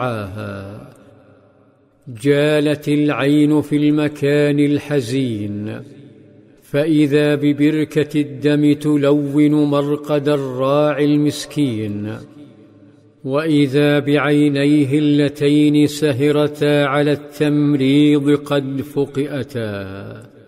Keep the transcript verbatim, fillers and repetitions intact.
عاها. جالت العين في المكان الحزين، فإذا ببركة الدم تلون مرقد الراعي المسكين، وإذا بعينيه اللتين سهرتا على التمريض قد فقئتا.